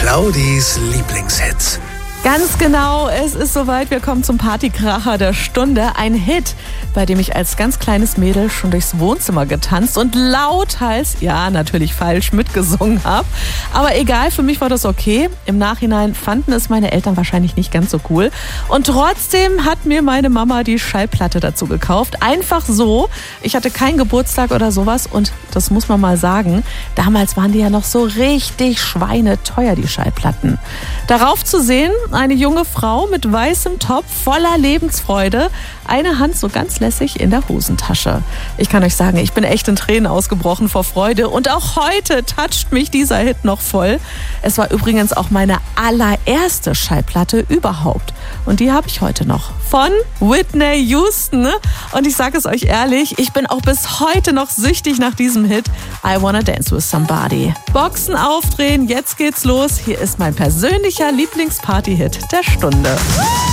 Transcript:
Claudis Lieblingshits. Ganz genau, es ist soweit. Wir kommen zum Partykracher der Stunde. Ein Hit, bei dem ich als ganz kleines Mädel schon durchs Wohnzimmer getanzt und lauthals, ja, natürlich falsch, mitgesungen habe. Aber egal, für mich war das okay. Im Nachhinein fanden es meine Eltern wahrscheinlich nicht ganz so cool. Und trotzdem hat mir meine Mama die Schallplatte dazu gekauft. Einfach so. Ich hatte keinen Geburtstag oder sowas und das muss man mal sagen, damals waren die ja noch so richtig schweineteuer, die Schallplatten. Darauf zu sehen, eine junge Frau mit weißem Top, voller Lebensfreude, eine Hand so ganz lässig in der Hosentasche. Ich kann euch sagen, ich bin echt in Tränen ausgebrochen vor Freude und auch heute toucht mich dieser Hit noch voll. Es war übrigens auch meine allererste Schallplatte überhaupt und die habe ich heute noch von Whitney Houston. Und ich sage es euch ehrlich, ich bin auch bis heute noch süchtig nach diesem Hit I Wanna Dance With Somebody. Boxen aufdrehen, jetzt geht's los. Hier ist mein persönlicher Lieblingsparty-Hit der Stunde.